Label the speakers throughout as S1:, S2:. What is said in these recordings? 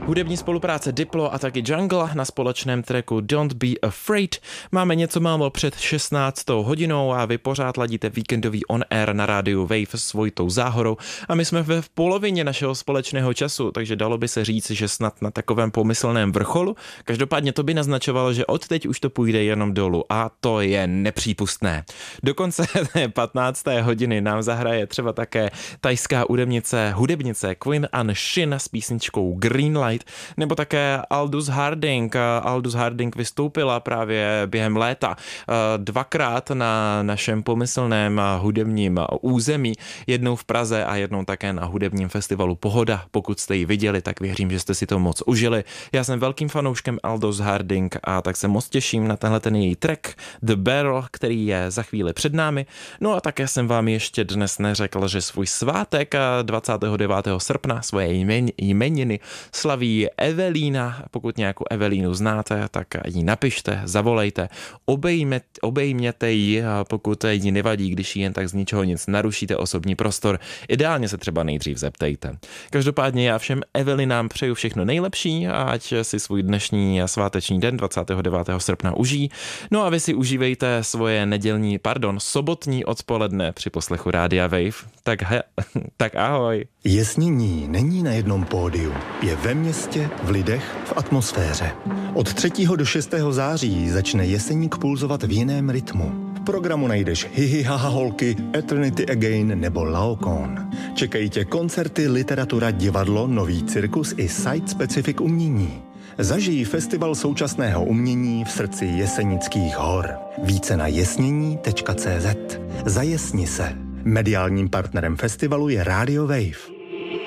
S1: Hudební spolupráce Diplo a taky Jungle na společném tracku Don't Be Afraid. Máme něco málo před 16. hodinou a vy pořád ladíte víkendový on air na rádiu Wave s Vojtou Záhorou a my jsme v polovině našeho společného času, takže dalo by se říct, že snad na takovém pomyslném vrcholu. Každopádně to by naznačovalo, že od teď už to půjde jenom dolů a to je nepřípustné. Do konce 15. hodiny nám zahraje třeba také tajská hudebnice Queen Anne Shin s písničkou Greenlight, nebo také Aldous Harding. Aldous Harding vystoupila právě během léta dvakrát na našem pomyslném hudebním území, jednou v Praze a jednou také na hudebním festivalu Pohoda. Pokud jste ji viděli, tak věřím, že jste si to moc užili. Já jsem velkým fanouškem Aldous Harding a tak se moc těším na tenhle ten její track The Barrel, který je za chvíli před námi. No a také jsem vám ještě dnes neřekl, že svůj svátek 29. srpna svoje jmeniny slaví Evelína. Pokud nějakou Evelínu znáte, tak ji napište, zavolejte, obejměte ji, pokud jí nevadí, když jí jen tak z ničeho nic narušíte osobní prostor. Ideálně se třeba nejdřív zeptejte. Každopádně já všem Evelinám přeju všechno nejlepší a ať si svůj dnešní sváteční den 29. srpna užijí. No a vy si užívejte svoje sobotní odpoledne při poslechu Rádia Wave. Tak ahoj.
S2: Jesnění není na jednom pódiu. Je ve městě, v lidech, v atmosféře. Od 3. do 6. září začne Jeseník pulzovat v jiném rytmu. V programu najdeš Hihi Haha Holky, Eternity Again nebo Laocoon. Čekají tě koncerty, literatura, divadlo, nový cirkus i site-specific umění. Zažij festival současného umění v srdci Jesenických hor. Více na jesnění.cz. Zajesni se. Mediálním partnerem festivalu je Radio Wave.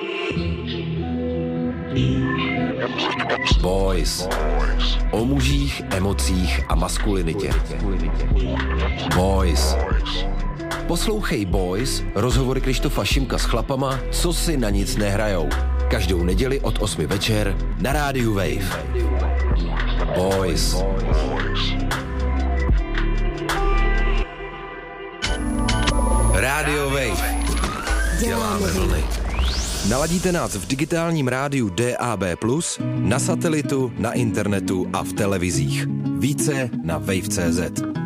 S3: Boys. O mužích, emocích a maskulinitě. Boys. Poslouchej Boys, rozhovory Krištofa Šimka s chlapama, co si na nic nehrajou. Každou neděli od 8 večer na rádiu Wave. Boys. Radio Wave. Děláme vlny. Naladíte nás v digitálním rádiu DAB+, na satelitu, na internetu a v televizích. Více na wave.cz.